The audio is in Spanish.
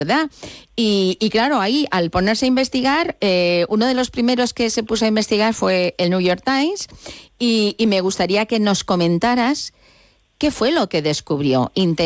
¿verdad? Y claro, ahí al ponerse a investigar, uno de los primeros que se puso a investigar fue el New York Times y me gustaría que nos comentaras qué fue lo que descubrió.